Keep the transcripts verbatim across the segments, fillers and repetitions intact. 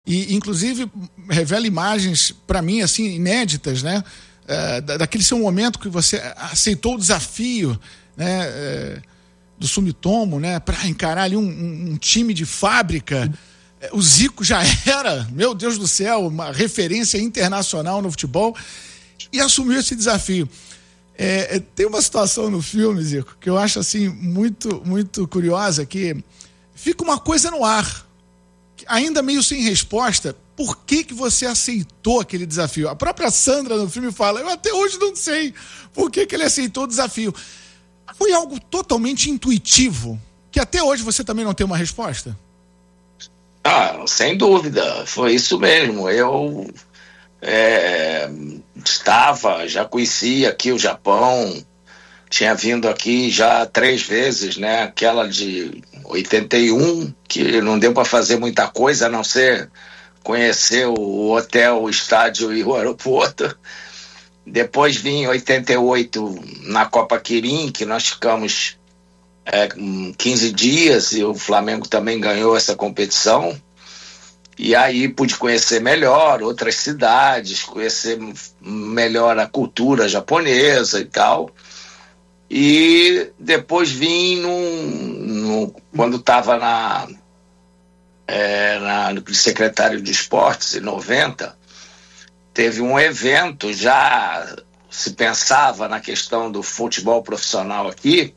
E, inclusive, revela imagens, para mim, assim, inéditas, né? É, daquele seu momento que você aceitou o desafio, né? É, do Sumitomo, né? Para encarar ali um, um, um time de fábrica. O Zico já era, meu Deus do céu, uma referência internacional no futebol e assumiu esse desafio. É, é, tem uma situação no filme, Zico, que eu acho assim muito, muito curiosa, que fica uma coisa no ar, ainda meio sem resposta. Por que que você aceitou aquele desafio? A própria Sandra no filme fala, eu até hoje não sei por que que ele aceitou o desafio. Foi algo totalmente intuitivo, que até hoje você também não tem uma resposta? Ah, sem dúvida, foi isso mesmo. Eu é, estava, já conhecia aqui o Japão, tinha vindo aqui já três vezes, né? Aquela de oitenta e um, que não deu para fazer muita coisa, a não ser conhecer o hotel, o estádio e o aeroporto. Depois vim em oitenta e oito na Copa Quirim, que nós ficamos é, quinze dias e o Flamengo também ganhou essa competição. E aí pude conhecer melhor outras cidades, conhecer melhor a cultura japonesa e tal. E depois vim num, num, quando estava na, é, na, no secretário de esportes, em noventa, teve um evento, já se pensava na questão do futebol profissional aqui,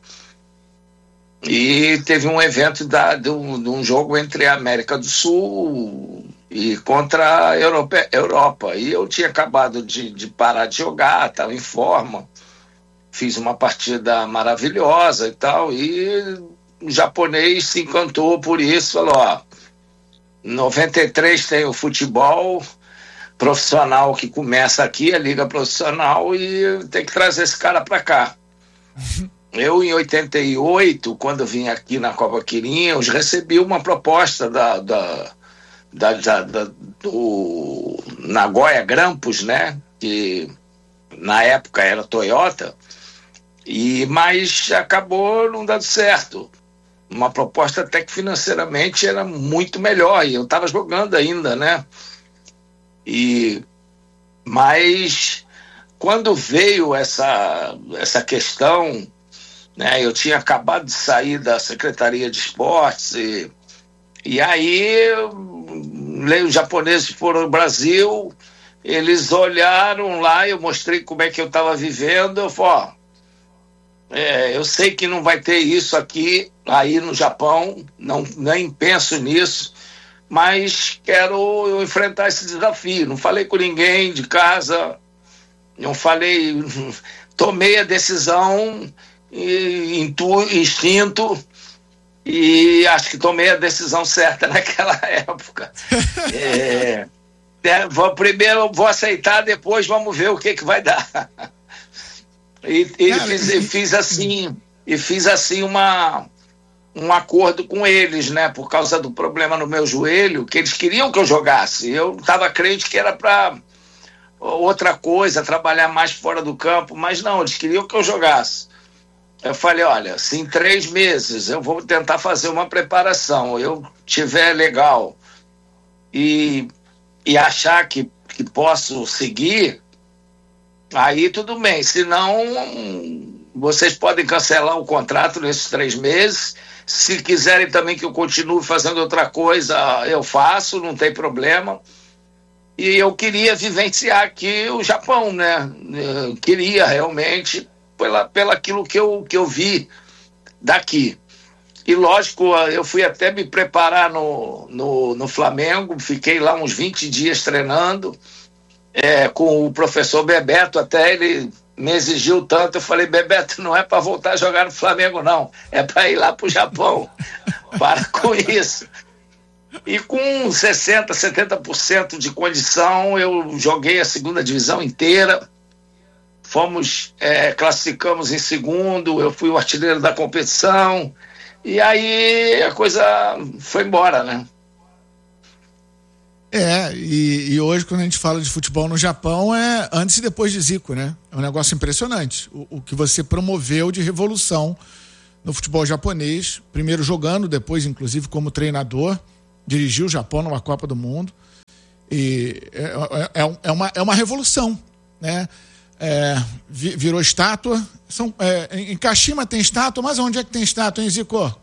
e teve um evento da, de, um, de um jogo entre a América do Sul e contra a Europa, Europa. E eu tinha acabado de, de parar de jogar, estava em forma, fiz uma partida maravilhosa e tal, e o japonês se encantou por isso, falou, ó, em noventa e três tem o futebol profissional que começa aqui, a liga profissional, e tem que trazer esse cara para cá. Eu, em oitenta e oito, quando vim aqui na Copa Quirim, eu recebi uma proposta da, da, da, da, da do Nagoya Grampus, né? Que na época era Toyota, e, mas acabou não dando certo. Uma proposta até que financeiramente era muito melhor, e eu estava jogando ainda, né? E, mas quando veio essa, essa questão, né, eu tinha acabado de sair da Secretaria de Esportes e, e aí os japoneses foram ao Brasil, eles olharam lá, eu mostrei como é que eu estava vivendo, eu falei, ó, é, eu sei que não vai ter isso aqui, aí no Japão, não, nem penso nisso, mas quero enfrentar esse desafio. Não falei com ninguém de casa, não falei, tomei a decisão, intu, instinto, e acho que tomei a decisão certa naquela época. é, é, vou, primeiro vou aceitar, depois vamos ver o que, que vai dar. E, e fiz, e fiz assim, e fiz assim uma... um acordo com eles, né, por causa do problema no meu joelho, que eles queriam que eu jogasse. Eu estava crente que era para outra coisa, trabalhar mais fora do campo, mas não, eles queriam que eu jogasse. Eu falei, olha, se em três meses eu vou tentar fazer uma preparação, eu tiver legal e, e achar que, que posso seguir, aí tudo bem, senão vocês podem cancelar o contrato nesses três meses. Se quiserem também que eu continue fazendo outra coisa, eu faço, não tem problema. E eu queria vivenciar aqui o Japão, né? Eu queria realmente, pela, pela aquilo que eu, que eu vi daqui. E lógico, eu fui até me preparar no, no, no Flamengo, fiquei lá uns vinte dias treinando, é, com o professor Bebeto, até ele me exigiu tanto, eu falei, Bebeto, não é para voltar a jogar no Flamengo, não, é para ir lá para o Japão. Para com isso. E com sessenta, setenta por cento de condição, eu joguei a segunda divisão inteira, fomos, é, classificamos em segundo, eu fui o artilheiro da competição, e aí a coisa foi embora, né? É, e, e hoje quando a gente fala de futebol no Japão é antes e depois de Zico, né? É um negócio impressionante. O, o que você promoveu de revolução no futebol japonês, primeiro jogando, depois inclusive como treinador, dirigiu o Japão numa Copa do Mundo. E é, é, é, uma, é uma revolução, né? É, virou estátua. São, é, em Kashima tem estátua, mas onde é que tem estátua, hein, Zico?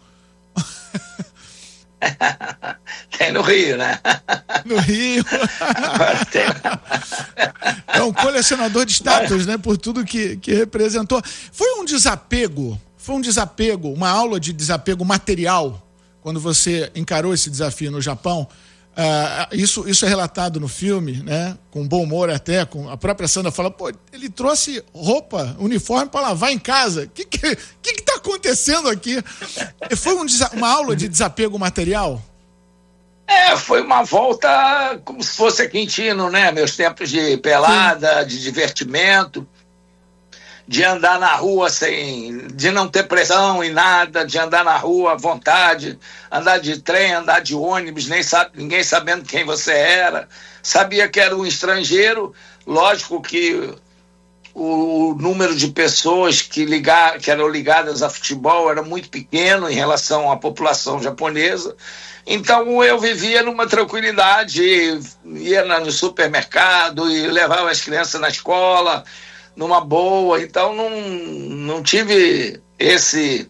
Tem no Rio, né? No Rio. Agora tem. É um colecionador de estátuas, né? Por tudo que, que representou. Foi um desapego, foi um desapego, uma aula de desapego material, quando você encarou esse desafio no Japão. Uh, isso, isso é relatado no filme, né? Com bom humor até, com a própria Sandra fala, pô, ele trouxe roupa, uniforme para lavar em casa. O que que, que que tá acontecendo aqui? Foi um, uma aula de desapego material? É, foi uma volta como se fosse a Quintino, né? Meus tempos de pelada, Sim. de divertimento, de andar na rua sem, de não ter pressão em nada, de andar na rua à vontade, andar de trem, andar de ônibus, nem sabe, ninguém sabendo quem você era, sabia que era um estrangeiro, lógico que o número de pessoas que, ligar, que eram ligadas a futebol era muito pequeno em relação à população japonesa, então eu vivia numa tranquilidade, ia no supermercado e levava as crianças na escola, numa boa, então não, não tive esse,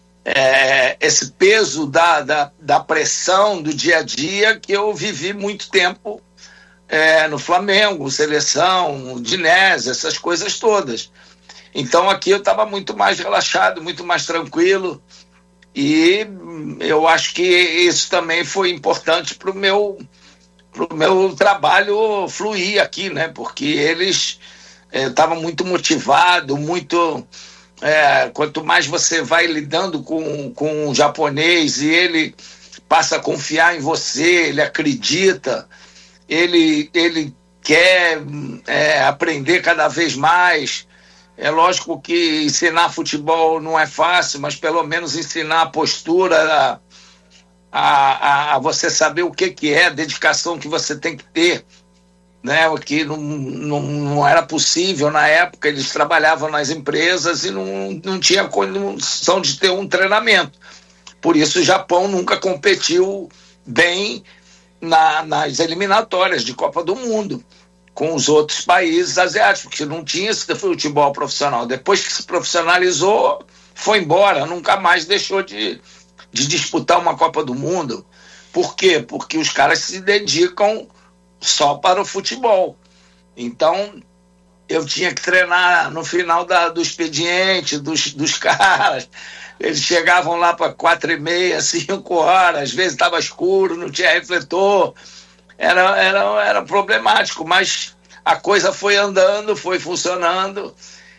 é, esse peso da, da, da pressão do dia a dia que eu vivi muito tempo é, no Flamengo, seleção, Udinese, essas coisas todas. Então aqui eu estava muito mais relaxado, muito mais tranquilo, e eu acho que isso também foi importante para o meu, pro meu trabalho fluir aqui, né? Porque eles estava muito motivado, muito... É, quanto mais você vai lidando com, com o japonês e ele passa a confiar em você, ele acredita, ele, ele quer é, aprender cada vez mais. É lógico que ensinar futebol não é fácil, mas pelo menos ensinar a postura, a, a, a você saber o que, que é, a dedicação que você tem que ter, né, o que não, não, não era possível na época. Eles trabalhavam nas empresas e não, não tinha condição de ter um treinamento. Por isso o Japão nunca competiu bem na, nas eliminatórias de Copa do Mundo com os outros países asiáticos, porque não tinha esse futebol profissional. Depois que se profissionalizou, foi embora, nunca mais deixou de, de disputar uma Copa do Mundo. Por quê? Porque os caras se dedicam só para o futebol. Então eu tinha que treinar no final da, do expediente dos, dos caras. Eles chegavam lá para quatro e meia, cinco horas, às vezes estava escuro, não tinha refletor, era, era, era problemático, mas a coisa foi andando, foi funcionando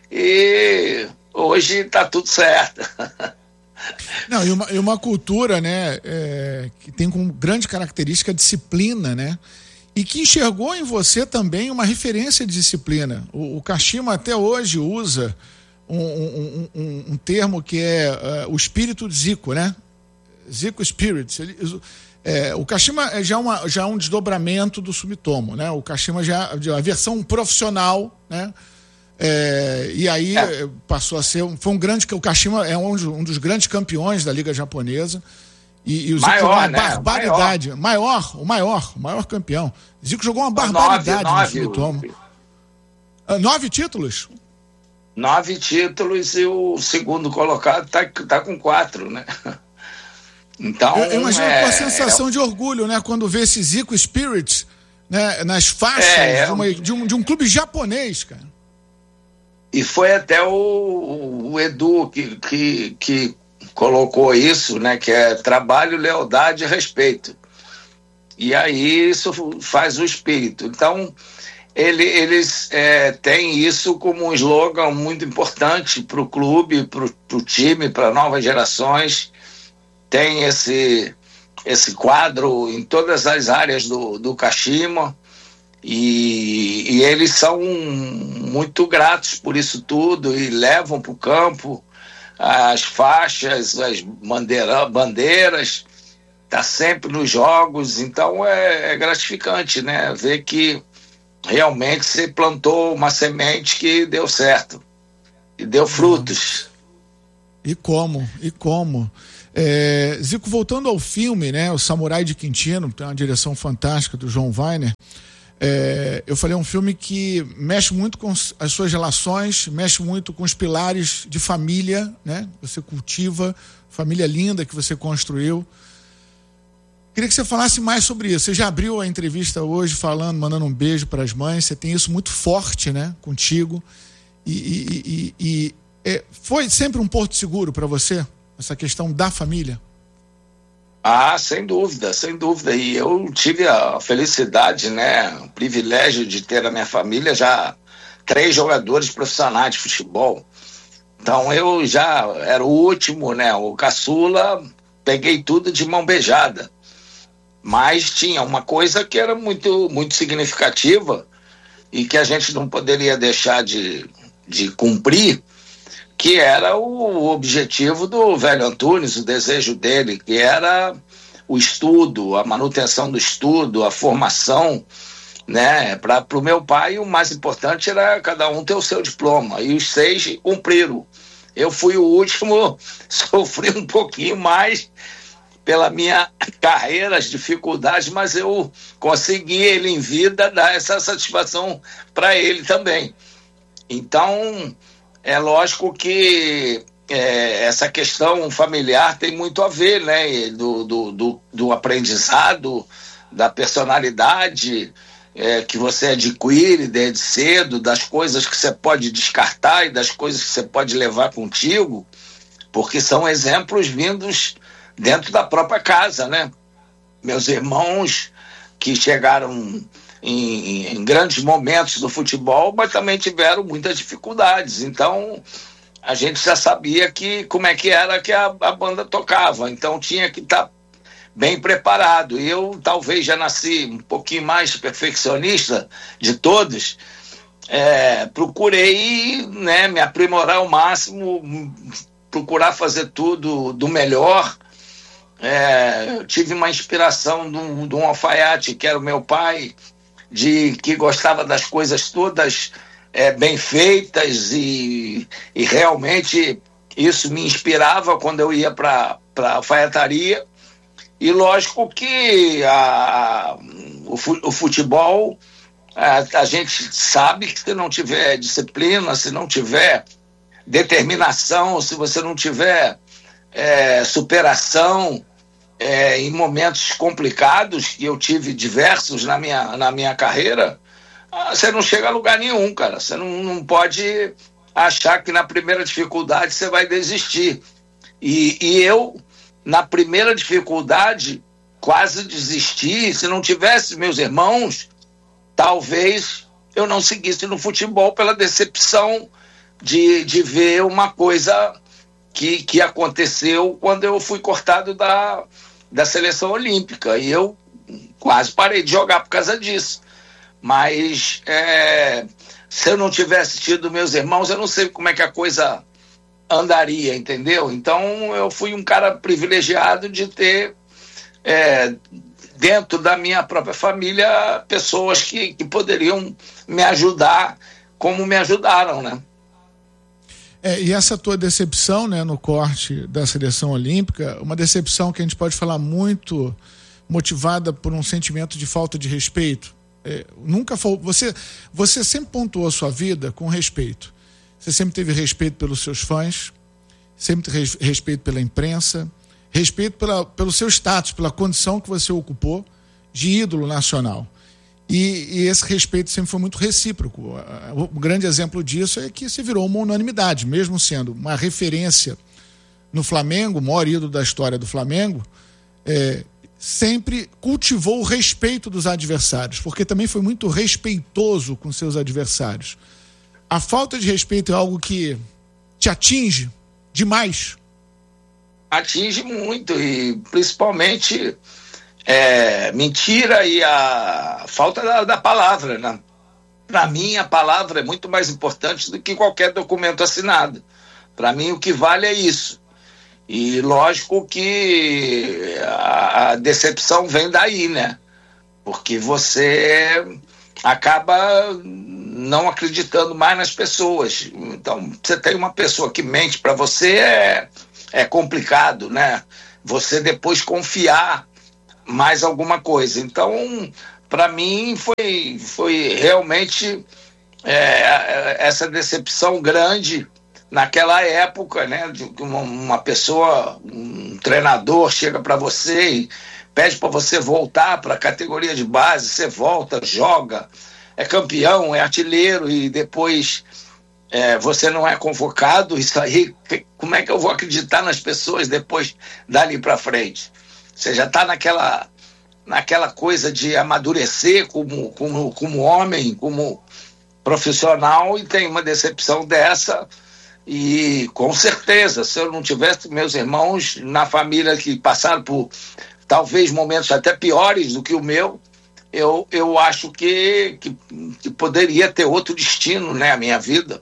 e hoje está tudo certo. Não, e uma, e uma cultura, né, é, que tem como grande característica a disciplina, né? E que enxergou em você também uma referência de disciplina. O, o Kashima até hoje usa um, um, um, um termo que é uh, o espírito de Zico, né? Zico Spirit. Ele, é, o Kashima já é, uma, já é um desdobramento do Sumitomo, né? O Kashima já é a versão profissional, né? É, e aí é. passou a ser, foi um grande, o Kashima é um, um dos grandes campeões da Liga Japonesa. E, e o Zico maior, jogou uma né? barbaridade. Maior. maior, o maior, o maior campeão. Zico jogou uma barbaridade nove, no Sumitomo. Nove. nove títulos? Nove títulos e o segundo colocado tá, tá com quatro, né? Então, eu, eu imagino é, com a sensação é... de orgulho, né? Quando vê esse Zico Spirit, né? Nas faixas é, de, uma, de, um, de um clube japonês, cara. E foi até o, o Edu que, que, que colocou isso, né? Que é trabalho, lealdade e respeito. E aí isso faz o espírito. Então, ele, eles é, têm isso como um slogan muito importante para o clube, para o time, para novas gerações. Tem esse, esse quadro em todas as áreas do, do Kashima. E, e eles são muito gratos por isso tudo e levam para o campo as faixas, as bandeira, bandeiras, está sempre nos jogos. Então é, é gratificante, né? Ver que realmente você plantou uma semente que deu certo e deu frutos. E como? E como? É, Zico, voltando ao filme, né, o Samurai de Quintino, tem uma direção fantástica do João Weiner. É, eu falei, é um filme que mexe muito com as suas relações, mexe muito com os pilares de família, né? Você cultiva, família linda que você construiu. Queria que você falasse mais sobre isso. Você já abriu a entrevista hoje falando, mandando um beijo para as mães. Você tem isso muito forte, né, contigo. E, e, e, e é, foi sempre um porto seguro para você, essa questão da família? Ah, sem dúvida, sem dúvida. E eu tive a felicidade, né, o privilégio de ter na minha família já três jogadores profissionais de futebol. Então eu já era o último, né, o caçula, peguei tudo de mão beijada. Mas tinha uma coisa que era muito, muito significativa e que a gente não poderia deixar de, de cumprir, que era o objetivo do velho Antunes, o desejo dele, que era o estudo, a manutenção do estudo, a formação, né? Para o meu pai, o mais importante era cada um ter o seu diploma, e os seis cumpriram. Eu fui o último, sofri um pouquinho mais pela minha carreira, as dificuldades, mas eu consegui, ele em vida, dar essa satisfação para ele também. Então, é lógico que é, essa questão familiar tem muito a ver, né, do, do, do, do aprendizado, da personalidade é, que você adquire desde cedo, das coisas que você pode descartar e das coisas que você pode levar contigo, porque são exemplos vindos dentro da própria casa, né? Meus irmãos que chegaram em, em grandes momentos do futebol, mas também tiveram muitas dificuldades. Então, a gente já sabia que, como é que era que a, a banda tocava. Então, tinha que estar bem preparado. E eu, talvez, já nasci um pouquinho mais perfeccionista de todos. É, procurei, né, me aprimorar ao máximo, procurar fazer tudo do melhor. É, eu tive uma inspiração de um, de um alfaiate, que era o meu pai, de, que gostava das coisas todas é, bem feitas, e, e realmente isso me inspirava quando eu ia para a alfaiataria. E lógico que a, o, o futebol, a, a gente sabe que se não tiver disciplina, se não tiver determinação, se você não tiver É, superação é, em momentos complicados, que eu tive diversos na minha, na minha carreira, ah, você não chega a lugar nenhum, cara. Você não, não pode achar que na primeira dificuldade você vai desistir. E, e eu, na primeira dificuldade, quase desisti. Se não tivesse meus irmãos, talvez eu não seguisse no futebol pela decepção de, de ver uma coisa Que, que aconteceu quando eu fui cortado da, da seleção olímpica, e eu quase parei de jogar por causa disso. Mas é, se eu não tivesse tido meus irmãos, eu não sei como é que a coisa andaria, entendeu? Então eu fui um cara privilegiado de ter é, dentro da minha própria família pessoas que, que poderiam me ajudar como me ajudaram, né? É, e essa tua decepção, né, no corte da seleção olímpica, uma decepção que a gente pode falar muito motivada por um sentimento de falta de respeito. É, nunca foi, você, você sempre pontuou a sua vida com respeito. Você sempre teve respeito pelos seus fãs, sempre teve respeito pela imprensa, respeito pela, pelo seu status, pela condição que você ocupou de ídolo nacional. E, e esse respeito sempre foi muito recíproco. O grande exemplo disso é que se virou uma unanimidade, mesmo sendo uma referência no Flamengo, o maior ídolo da história do Flamengo, é, sempre cultivou o respeito dos adversários, porque também foi muito respeitoso com seus adversários. A falta de respeito é algo que te atinge demais? Atinge muito, e principalmente É, mentira e a falta da, da palavra, né? Para mim, a palavra é muito mais importante do que qualquer documento assinado. Para mim, o que vale é isso. E lógico que a, a decepção vem daí, né? Porque você acaba não acreditando mais nas pessoas. Então, você tem uma pessoa que mente para você, é, é complicado, né? Você depois confiar mais alguma coisa. Então, para mim, foi, foi realmente é, essa decepção grande naquela época, né? De uma, uma pessoa, um treinador chega para você e pede para você voltar para a categoria de base, você volta, joga, é campeão, é artilheiro e depois é, você não é convocado. Isso aí, como é que eu vou acreditar nas pessoas depois dali para frente? Você já está naquela, naquela coisa de amadurecer como, como, como homem, como profissional, e tem uma decepção dessa. E com certeza, se eu não tivesse meus irmãos na família que passaram por talvez momentos até piores do que o meu, eu, eu acho que, que, que poderia ter outro destino, né, a minha vida.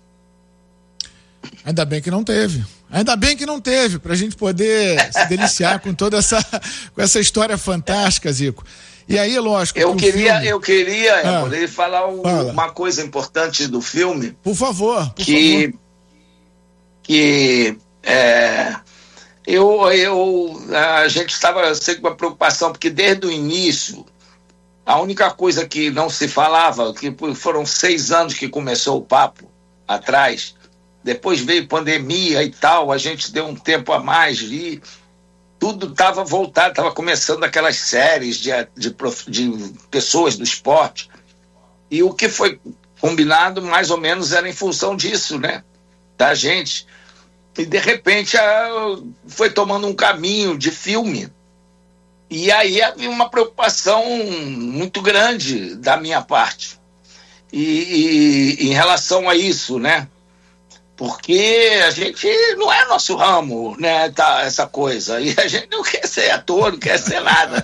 Ainda bem que não teve. Ainda bem que não teve, pra gente poder se deliciar com toda essa, com essa história fantástica, Zico. E aí, lógico... Eu queria, filme... eu queria ah, poder falar um, fala. uma coisa importante do filme. Por favor, por que, favor. Que é, eu, eu, a gente estava sempre com uma preocupação, porque desde o início, a única coisa que não se falava, que foram seis anos que começou o papo atrás, depois veio pandemia e tal, a gente deu um tempo a mais e tudo estava voltado, estava começando aquelas séries de, de, de pessoas do esporte, e o que foi combinado mais ou menos era em função disso, né, da gente, e de repente a, foi tomando um caminho de filme, e aí havia uma preocupação muito grande da minha parte, e, e em relação a isso, né, porque a gente não é nosso ramo, né, tá, essa coisa, e a gente não quer ser ator, não quer ser nada.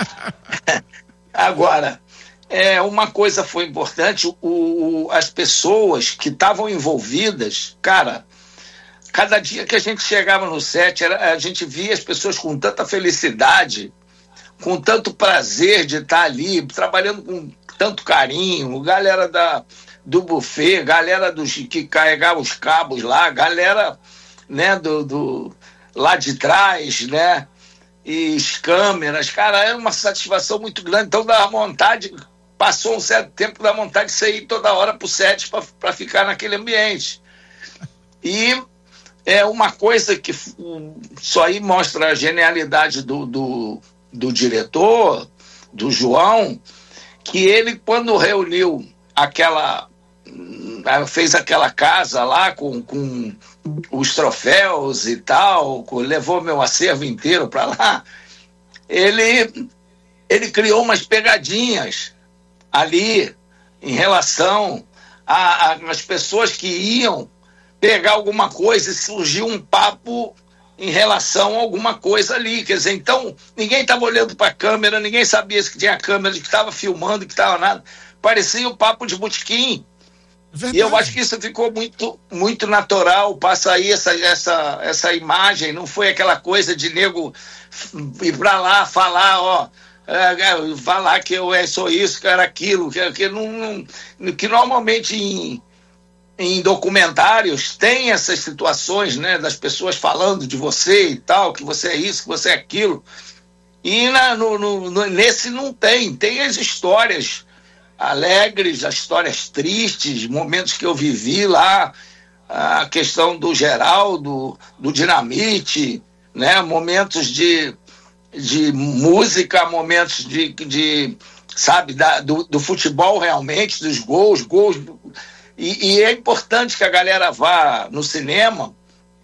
Agora, é, uma coisa foi importante, o, o, as pessoas que estavam envolvidas, cara, cada dia que a gente chegava no set, era, a gente via as pessoas com tanta felicidade, com tanto prazer de estar ali, trabalhando com tanto carinho, galera da... do buffet, galera dos, que carregava os cabos lá, galera, né, do, do, lá de trás, né, e as câmeras, cara, é uma satisfação muito grande, então dá vontade, passou um certo tempo, dá vontade de sair toda hora pro set para ficar naquele ambiente. E é uma coisa que só aí mostra a genialidade do, do, do diretor, do João, que ele, quando reuniu aquela... fez aquela casa lá com, com os troféus e tal, levou meu acervo inteiro para lá, ele, ele criou umas pegadinhas ali em relação às pessoas que iam pegar alguma coisa e surgiu um papo em relação a alguma coisa ali, quer dizer, então ninguém estava olhando para a câmera, ninguém sabia que tinha câmera, que estava filmando, que estava nada, parecia o papo de botequim. Verdade. E eu acho que isso ficou muito, muito natural, passa aí essa, essa, essa imagem, não foi aquela coisa de nego ir pra lá, falar, ó, é, falar que eu é, sou isso, que era aquilo, que, que, não, não, que normalmente em, em documentários tem essas situações, né, das pessoas falando de você e tal, que você é isso, que você é aquilo, e na, no, no, no, nesse não tem, tem as histórias alegres, as histórias tristes, momentos que eu vivi lá, a questão do Geraldo, do Dinamite, né? Momentos de, de música, momentos de, de sabe, da, do, do futebol realmente, dos gols, gols. E, e é importante que a galera vá no cinema,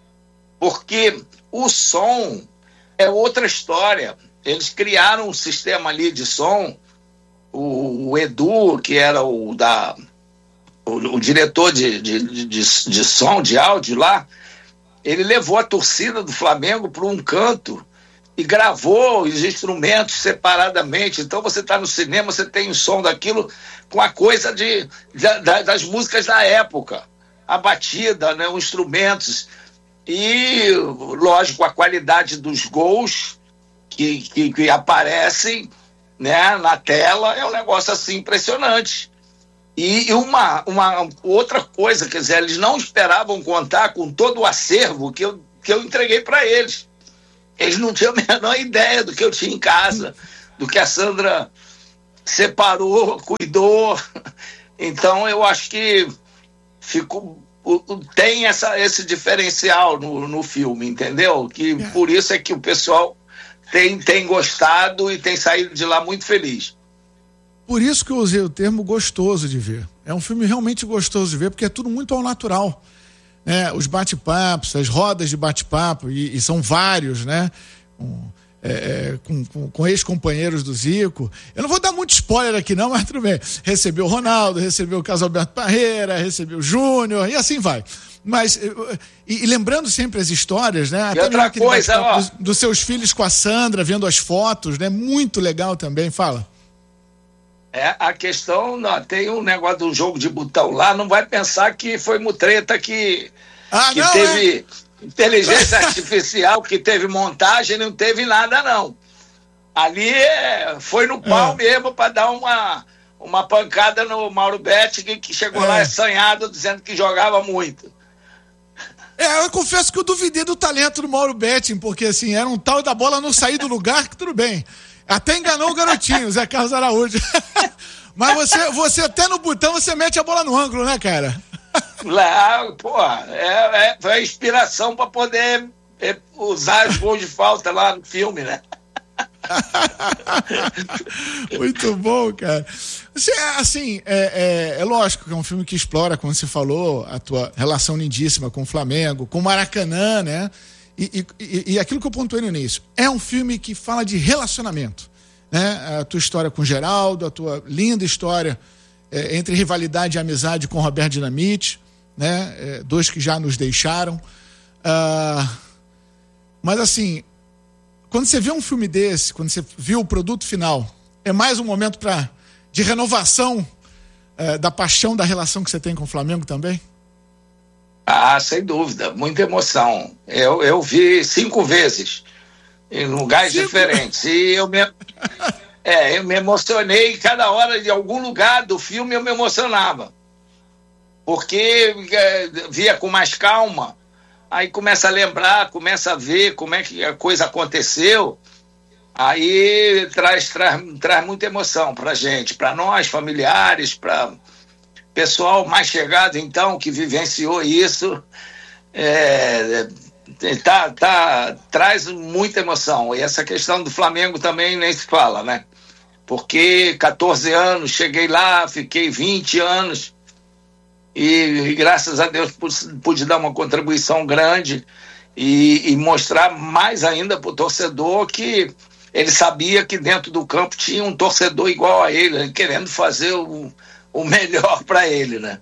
porque o som é outra história. Eles criaram um sistema ali de som. O, o Edu, que era o da o, o diretor de, de, de, de som, de áudio lá, ele levou a torcida do Flamengo para um canto e gravou os instrumentos separadamente. Então você está no cinema, você tem o som daquilo com a coisa de, de, das músicas da época, a batida, né, os instrumentos e, lógico, a qualidade dos gols que, que, que aparecem, né, na tela, é um negócio assim impressionante. E, e uma, uma outra coisa, quer dizer, eles não esperavam contar com todo o acervo que eu, que eu entreguei para eles. Eles não tinham a menor ideia do que eu tinha em casa, do que a Sandra separou, cuidou. Então eu acho que ficou, tem essa, esse diferencial no, no filme, entendeu? Que por isso é que o pessoal tem, tem gostado e tem saído de lá muito feliz. Por isso que eu usei o termo gostoso de ver. É um filme realmente gostoso de ver, porque é tudo muito ao natural. Né? Os bate-papos, as rodas de bate-papo, e, e são vários, né? Com, é, é, com, com, com ex-companheiros do Zico. Eu não vou dar muito spoiler aqui não, mas tudo bem. Recebeu o Ronaldo, recebeu o Carlos Alberto Parreira, recebeu o Júnior, e assim vai. Mas, e, e lembrando sempre as histórias, né? Até outra coisa, ó. Dos, dos seus filhos com a Sandra, vendo as fotos, né? Muito legal também, fala. É, a questão, não, tem um negócio do jogo de botão lá, não vai pensar que foi mutreta que, ah, que não, teve é? inteligência artificial, que teve montagem, não teve nada não. Ali é, foi no pau é. mesmo para dar uma, uma pancada no Mauro Betti, que, que chegou é. lá assanhado dizendo que jogava muito. É, eu confesso que eu duvidei do talento do Mauro Betti, porque assim, era um tal da bola não sair do lugar, que tudo bem. Até enganou o garotinho, Zé Carlos Araújo. Mas você, você até no botão, você mete a bola no ângulo, né, cara? Lá, pô, é, é, foi a inspiração para poder é, usar os gols de falta lá no filme, né? Muito bom, cara. Você, assim, é, é, é lógico que é um filme que explora, como você falou, a tua relação lindíssima com o Flamengo, com o Maracanã, né? E, e, e aquilo que eu pontuei no início, é um filme que fala de relacionamento, né? A tua história com o Geraldo, a tua linda história é, entre rivalidade e amizade com o Roberto Dinamite, né? É, dois que já nos deixaram. Ah, mas assim, quando você vê um filme desse, quando você viu o produto final, é mais um momento pra, de renovação é, da paixão da relação que você tem com o Flamengo também? Ah, sem dúvida, muita emoção. Eu, eu vi cinco vezes, em lugares cinco? diferentes. E eu me, é, eu me emocionei, cada hora de algum lugar do filme eu me emocionava. Porque é, via com mais calma, aí começa a lembrar, começa a ver como é que a coisa aconteceu. Aí traz, traz, traz muita emoção pra gente, pra nós, familiares, pra pessoal mais chegado, então, que vivenciou isso, é, tá, tá, traz muita emoção. E essa questão do Flamengo também nem se fala, né? Porque catorze anos, cheguei lá, fiquei vinte anos, e, e graças a Deus pude, pude dar uma contribuição grande e, e mostrar mais ainda para o torcedor que ele sabia que dentro do campo tinha um torcedor igual a ele, querendo fazer o o melhor para ele, né?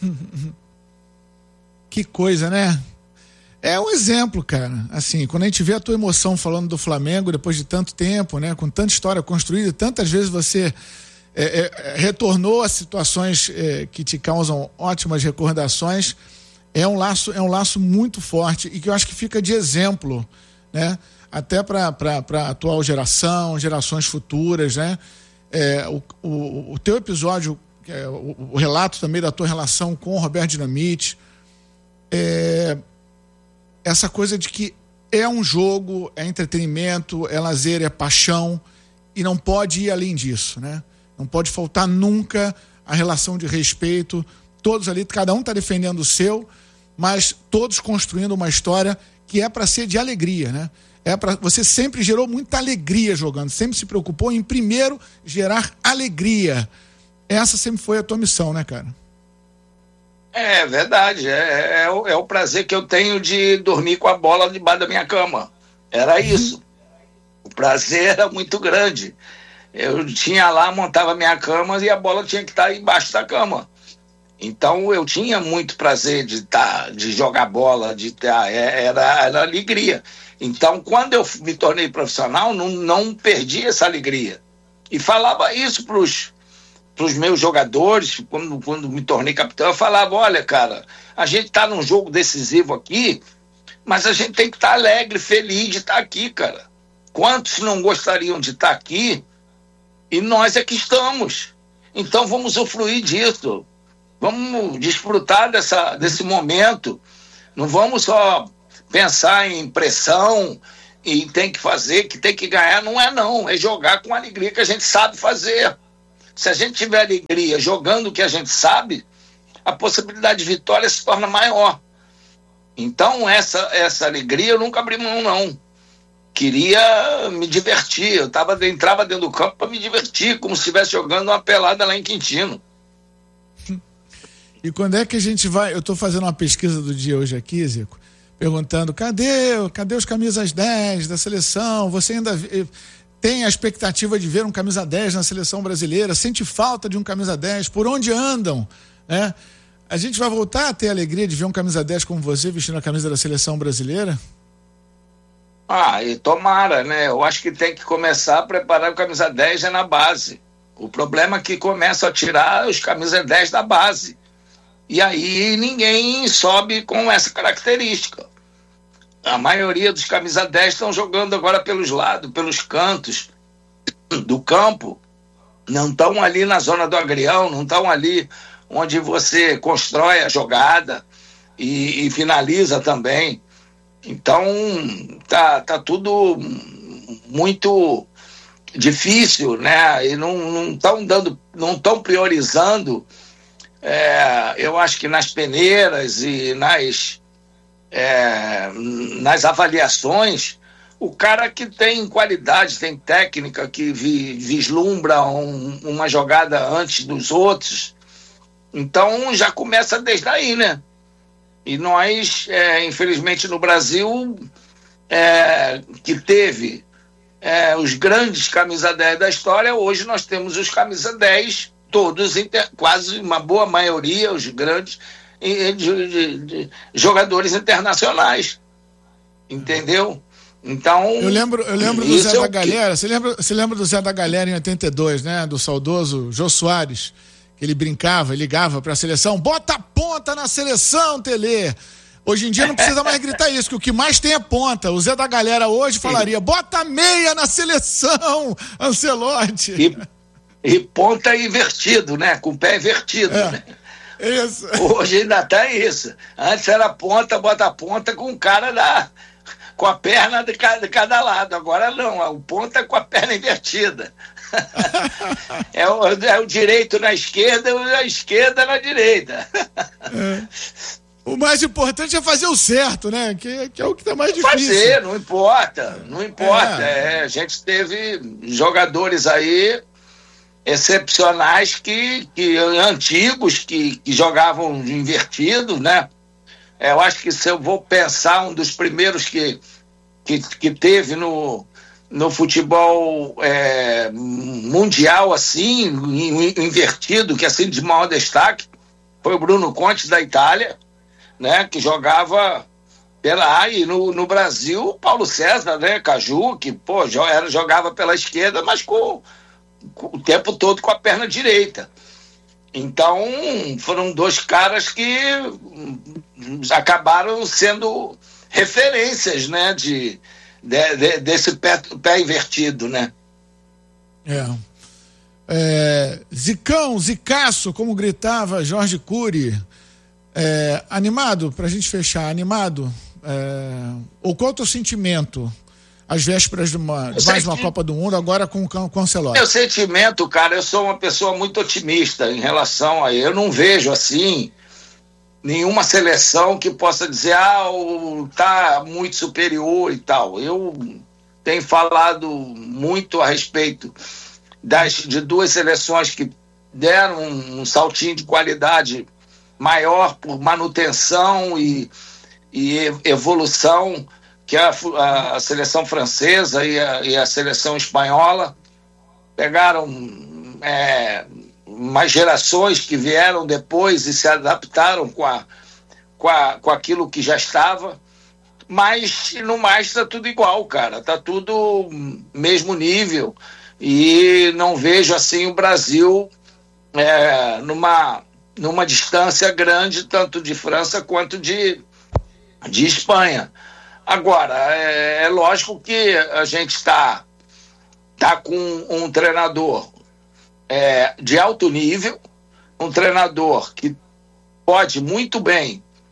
Que coisa, né? É um exemplo, cara. Assim, quando a gente vê a tua emoção falando do Flamengo depois de tanto tempo, né? Com tanta história construída, tantas vezes você é, é, retornou a situações é, que te causam ótimas recordações. É um laço, é um laço muito forte e que eu acho que fica de exemplo, né? Até para a atual geração, gerações futuras, né? É, o, o, o teu episódio, É, o, o relato também da tua relação com o Roberto Dinamite, é, essa coisa de que é um jogo, é entretenimento, é lazer, é paixão e não pode ir além disso, né? Não pode faltar nunca a relação de respeito, todos ali, cada um está defendendo o seu, mas todos construindo uma história que é para ser de alegria, né? É pra, você sempre gerou muita alegria jogando, sempre se preocupou em primeiro gerar alegria. Essa sempre foi a tua missão, né, cara? É verdade, é, é, o, é o prazer que eu tenho de dormir com a bola debaixo da minha cama. Era isso. O prazer era muito grande. Eu tinha lá, montava minha cama e a bola tinha que estar embaixo da cama. Então eu tinha muito prazer de, tá, de jogar bola, de tá, era, era alegria. Então quando eu me tornei profissional, não, não perdi essa alegria. E falava isso para os para os meus jogadores, quando, quando me tornei capitão, eu falava, olha, cara, a gente tá num jogo decisivo aqui, mas a gente tem que estar tá alegre, feliz de estar tá aqui, cara. Quantos não gostariam de estar tá aqui? E nós é que estamos. Então vamos usufruir disso. Vamos desfrutar dessa, desse momento. Não vamos só pensar em pressão e tem que fazer, que tem que ganhar. Não é não, é jogar com a alegria que a gente sabe fazer. Se a gente tiver alegria jogando o que a gente sabe, a possibilidade de vitória se torna maior. Então essa, essa alegria eu nunca abri mão não. Queria me divertir, eu tava, entrava dentro do campo para me divertir, como se estivesse jogando uma pelada lá em Quintino. E quando é que a gente vai, eu estou fazendo uma pesquisa do dia hoje aqui, Zico, perguntando, cadê, cadê os camisas dez da seleção? Você ainda tem a expectativa de ver um camisa dez na seleção brasileira? Sente falta de um camisa dez? Por onde andam? Né? A gente vai voltar a ter a alegria de ver um camisa dez como você vestindo a camisa da seleção brasileira? Ah, e tomara, né? Eu acho que tem que começar a preparar o camisa dez já na base. O problema é que começa a tirar os camisa dez da base. E aí ninguém sobe com essa característica. A maioria dos camisa dez estão jogando agora pelos lados, pelos cantos do campo. Não estão ali na zona do agrião, não estão ali onde você constrói a jogada e, e finaliza também. Então tá, tá tudo muito difícil, né? E não estão dando, não estão priorizando. É, eu acho que nas peneiras e nas, é, nas avaliações, o cara que tem qualidade, tem técnica, que vi, vislumbra um, uma jogada antes dos outros, então já começa desde aí, né? E nós, é, infelizmente no Brasil, é, que teve é, os grandes camisa dez da história, hoje nós temos os camisa dez todos, inter, quase uma boa maioria, os grandes de, de, de jogadores internacionais, entendeu? Então eu lembro, eu lembro do Zé é da Galera. Você lembra, você lembra do Zé da Galera em oitenta e dois, né? Do saudoso Jô Soares, que ele brincava, ligava para a seleção, bota a ponta na seleção, Tele. Hoje em dia não precisa mais gritar isso, que o que mais tem é ponta. O Zé da Galera hoje falaria, bota meia na seleção, Ancelotti. E, e ponta invertido, né? Com o pé invertido, é, né? Isso. Hoje ainda tá isso. Antes era ponta, bota a ponta com o cara da, com a perna de cada, de cada lado. Agora não, o ponta com a perna invertida. é, o, é o direito na esquerda e a esquerda na direita. É. O mais importante é fazer o certo, né? Que, que é o que tá mais difícil. Fazer, não importa, não importa. É. É, a gente teve jogadores aí excepcionais que, que antigos que, que jogavam invertido, né? É, eu acho que se eu vou pensar um dos primeiros que, que, que teve no, no futebol é, mundial assim, invertido, que assim de maior destaque, foi o Bruno Conte da Itália, né? Que jogava pela A, e no, no Brasil o Paulo César, né? Caju, que pô, era, jogava pela esquerda, mas com o tempo todo com a perna direita. Então foram dois caras que acabaram sendo referências, né, de, de, de desse pé, pé invertido, né? É. é Zicão, Zicaço, como gritava Jorge Cury. É, animado, pra gente fechar, animado? É, ou qual é o teu sentimento às vésperas de, uma, de mais uma Copa do Mundo, agora com o Ancelotti? Meu sentimento, cara, eu sou uma pessoa muito otimista em relação a... Eu não vejo, assim, nenhuma seleção que possa dizer, ah, tá muito superior e tal. Eu tenho falado muito a respeito das, de duas seleções que deram um, um saltinho de qualidade maior por manutenção e, e evolução, que a, a, a seleção francesa e a, e a seleção espanhola pegaram é, mais gerações que vieram depois e se adaptaram com, a, com, a, com aquilo que já estava, mas no mais está tudo igual, cara, está tudo mesmo nível, e não vejo assim o Brasil é, numa, numa distância grande, tanto de França quanto de, de Espanha. Agora, é, é lógico que a gente está tá com um treinador é, de alto nível, um treinador que pode muito bem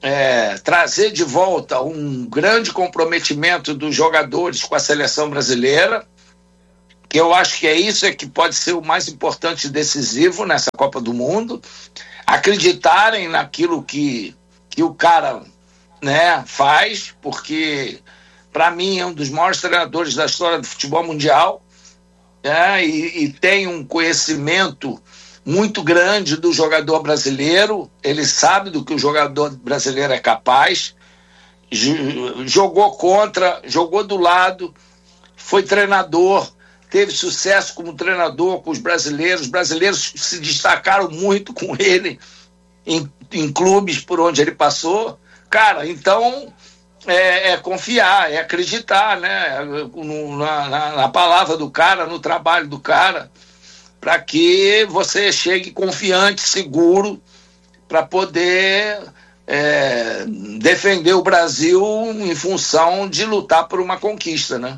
é, trazer de volta um grande comprometimento dos jogadores com a seleção brasileira, que eu acho que é isso é que pode ser o mais importante e decisivo nessa Copa do Mundo, acreditarem naquilo que, que o cara, né, faz, porque para mim é um dos maiores treinadores da história do futebol mundial, né, e, e tem um conhecimento muito grande do jogador brasileiro, ele sabe do que o jogador brasileiro é capaz, jogou contra, jogou do lado, foi treinador, teve sucesso como treinador com os brasileiros, os brasileiros se destacaram muito com ele em, em clubes por onde ele passou. Cara, então é, é confiar, é acreditar, né, no, na, na, na palavra do cara, no trabalho do cara, para que você chegue confiante, seguro, para poder é, defender o Brasil em função de lutar por uma conquista, né?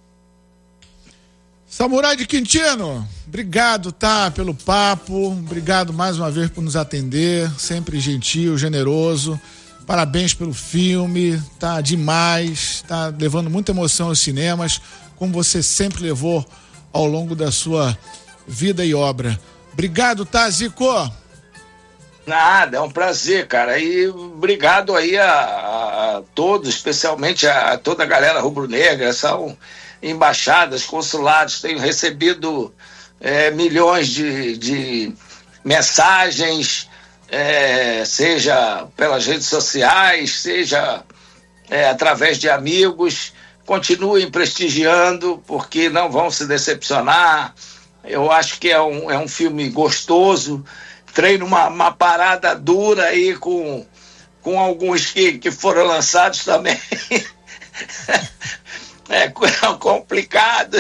Samurai de Quintino, obrigado, tá, pelo papo, obrigado mais uma vez por nos atender, sempre gentil, generoso, parabéns pelo filme, tá demais, tá levando muita emoção aos cinemas, como você sempre levou ao longo da sua vida e obra. Obrigado, tá, Zico? Nada, é um prazer, cara, e obrigado aí a, a todos, especialmente a, a toda a galera rubro-negra, são embaixadas, consulados, tenho recebido é, milhões de, de mensagens, é, seja pelas redes sociais, seja é, através de amigos. Continuem prestigiando, porque não vão se decepcionar. Eu acho que é um, é um filme gostoso. Treino uma, uma parada dura aí com, com alguns que, que foram lançados também. É complicado.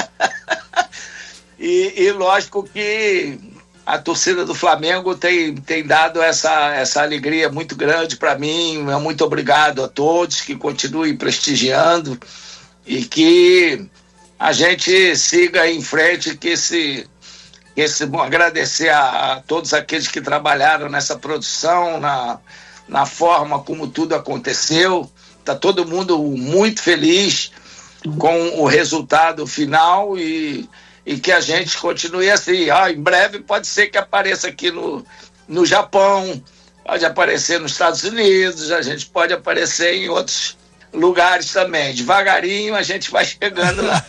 e, e lógico que a torcida do Flamengo tem, tem dado essa, essa alegria muito grande para mim. Muito obrigado a todos, que continuem prestigiando e que a gente siga em frente, que esse, que esse agradecer a, a todos aqueles que trabalharam nessa produção, na, na forma como tudo aconteceu. Está todo mundo muito feliz com o resultado final e, e que a gente continue assim. Ah, em breve pode ser que apareça aqui no, no Japão, pode aparecer nos Estados Unidos, a gente pode aparecer em outros lugares também. Devagarinho a gente vai chegando lá.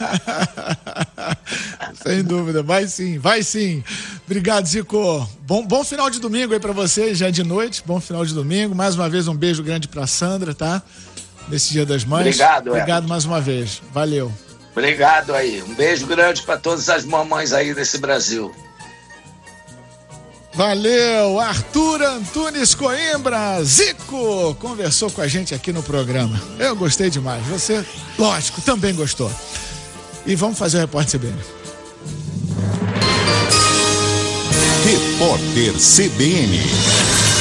Sem dúvida, vai sim, vai sim. Obrigado, Zico. Bom, bom final de domingo aí pra você, já de noite. Bom final de domingo. Mais uma vez um beijo grande pra Sandra, tá? Nesse Dia das Mães. Obrigado, Obrigado Emerson. mais uma vez. Valeu. Obrigado aí. Um beijo grande para todas as mamães aí desse Brasil. Valeu. Arthur Antunes Coimbra, Zico, conversou com a gente aqui no programa. Eu gostei demais. Você, lógico, também gostou. E vamos fazer o Repórter C B N. Repórter C B N.